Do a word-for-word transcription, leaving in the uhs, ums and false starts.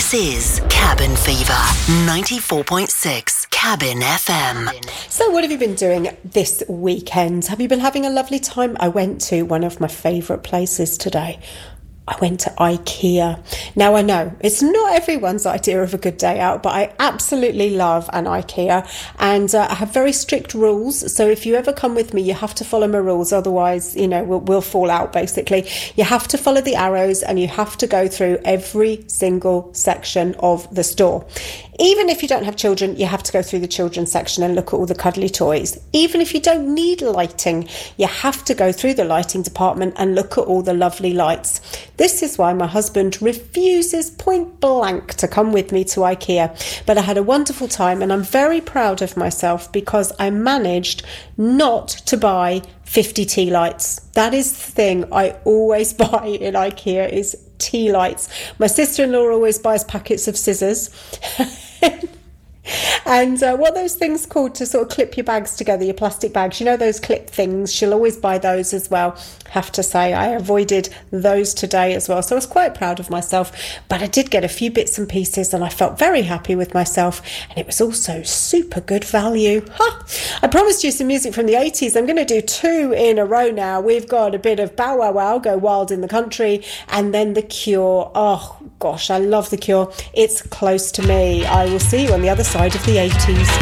This is Cabin Fever, ninety-four point six Cabin F M. So what have you been doing this weekend? Have you been having a lovely time? I went to one of my favourite places today. I went to IKEA. Now, I know it's not everyone's idea of a good day out, but I absolutely love an IKEA, and uh, I have very strict rules. So if you ever come with me, you have to follow my rules. Otherwise, you know, we'll, we'll fall out, basically. You have to follow the arrows, and you have to go through every single section of the store. Even if you don't have children, you have to go through the children's section and look at all the cuddly toys. Even if you don't need lighting, you have to go through the lighting department and look at all the lovely lights. This is why my husband refuses point blank to come with me to IKEA. But I had a wonderful time, and I'm very proud of myself because I managed not to buy fifty tea lights. That is the thing I always buy in IKEA, is tea lights. My sister-in-law always buys packets of scissors. And uh, what are those things called to sort of clip your bags together, your plastic bags? You know, those clip things? She'll always buy those as well. Have to say, I avoided those today as well. So I was quite proud of myself. But I did get a few bits and pieces, and I felt very happy with myself. And it was also super good value. Ha! I promised you some music from the eighties. I'm going to do two in a row now. We've got a bit of Bow Wow Wow, Go Wild in the Country, and then The Cure. Oh, gosh, I love The Cure. It's Close to Me. I will see you on the other side of the eighties.